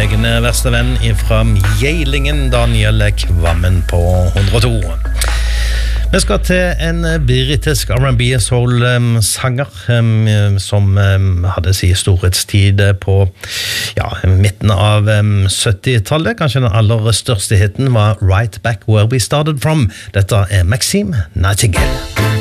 egen verste venn fra Gjeilingen, Daniel Kvammen på 102. Vi skal til en britisk R&B soul-sanger som hadde sin storhetstid på midten av 70-tallet. Kanskje den aller største hitten var Right Back Where We Started From. Dette Maxine Nightingale.